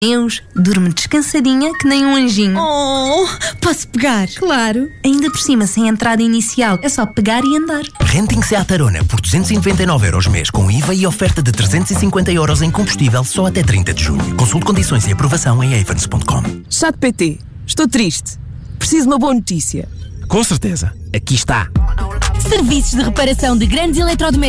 Deus, durmo descansadinha que nem um anjinho. Oh, posso pegar? Claro. Ainda por cima, sem entrada inicial. É só pegar e andar. Renting Seat Arona por 299€ mês com IVA e oferta de 350€ em combustível só até 30 de junho. Consulte condições e aprovação em avens.com. ChatGPT, estou triste. Preciso de uma boa notícia. Com certeza. Aqui está. Serviços de reparação de grandes eletrodomésticos